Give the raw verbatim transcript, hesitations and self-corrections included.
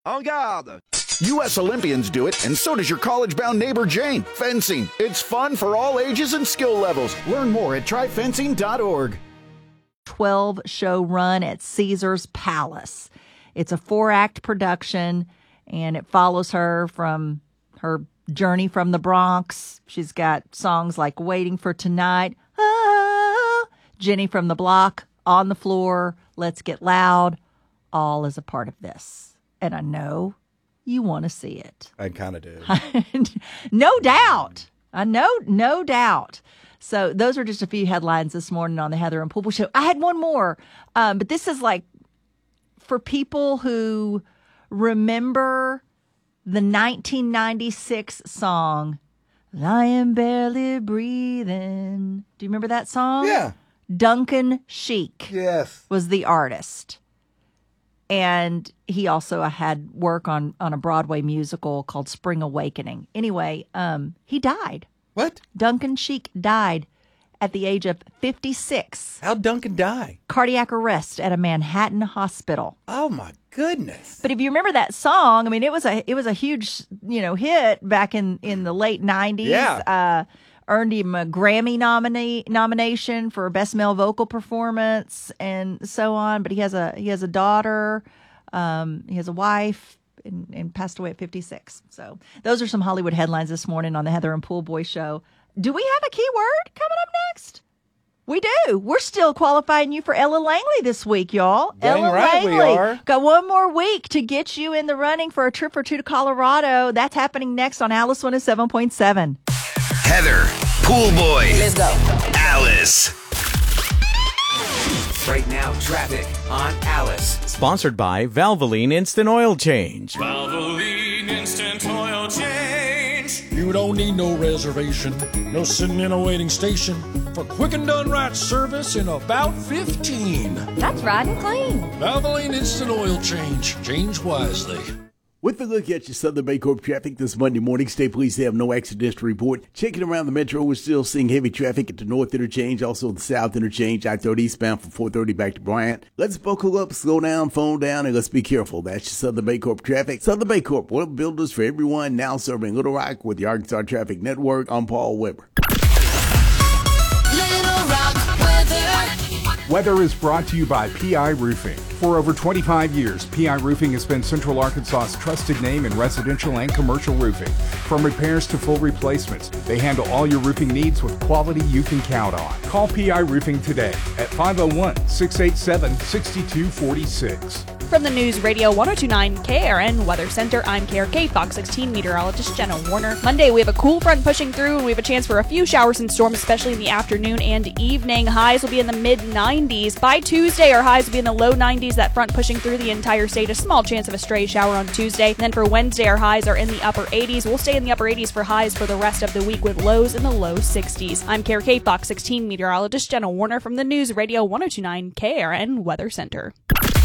En garde! U S Olympians do it, and so does your college-bound neighbor Jane. Fencing. It's fun for all ages and skill levels. Learn more at try fencing dot org. twelve-show run at Caesar's Palace. It's a four-act production, and it follows her from her journey from the Bronx. She's got songs like Waiting for Tonight, ah, Jenny from the Block, On the Floor, Let's Get Loud. All is a part of this. And I know you want to see it. I kind of do. No doubt. I know, no doubt. So those are just a few headlines this morning on the Heather and Pool Show. I had one more, um, but this is like for people who remember the nineteen ninety-six song, I Am Barely Breathing. Do you remember that song? Yeah. Duncan Sheik Yes. was the artist. And he also had work on, on a Broadway musical called Spring Awakening. Anyway, um, he died. What? Duncan Sheik died at the age of fifty-six. How'd Duncan die? Cardiac arrest at a Manhattan hospital. Oh, my goodness. But if you remember that song, I mean, it was a it was a huge, you know, hit back in, in the late nineties. Yeah. Uh, earned him a Grammy nominee nomination for Best Male Vocal Performance and so on. But he has a he has a daughter, um, he has a wife, and, and passed away at fifty-six. So those are some Hollywood headlines this morning on the Heather and Pool Boy Show. Do we have a keyword coming up next? We do. We're still qualifying you for Ella Langley this week, y'all. Dang Ella right we Langley. are. Got one more week to get you in the running for a trip or two to Colorado. That's happening next on Alice one oh seven point seven. Heather, Pool Boy. Let's go. Alice. Right now, traffic on Alice. Sponsored by Valvoline Instant Oil Change. Valvoline Instant Oil Change. You don't need no reservation, no sitting in a waiting station for quick and done right service in about fifteen. That's right and clean. Valvoline Instant Oil Change. Change wisely. With a look at your Southern Baycorp traffic this Monday morning, State Police have no accidents to report. Checking around the metro, we're still seeing heavy traffic at the North Interchange, also the South Interchange, I thirty eastbound from four thirty back to Bryant. Let's buckle up, slow down, phone down, and let's be careful. That's your Southern Baycorp traffic. Southern Baycorp, oil builders for everyone, now serving Little Rock with the Arkansas Traffic Network. I'm Paul Weber. Little Rock weather. Weather is brought to you by P I Roofing. For over twenty-five years, P I Roofing has been Central Arkansas's trusted name in residential and commercial roofing. From repairs to full replacements, they handle all your roofing needs with quality you can count on. Call P I Roofing today at five oh one, six eight seven, six two four six. From the News Radio one oh two point nine K R N Weather Center, I'm K R K Fox sixteen meteorologist Jenna Warner. Monday, we have a cool front pushing through, and we have a chance for a few showers and storms, especially in the afternoon and evening. Highs will be in the mid nineties. By Tuesday, our highs will be in the low nineties. That front pushing through the entire state. A small chance of a stray shower on Tuesday. And then for Wednesday, our highs are in the upper eighties. We'll stay in the upper eighties for highs for the rest of the week with lows in the low sixties. I'm K R K Fox sixteen meteorologist Jenna Warner from the News Radio one oh two point nine K R N Weather Center.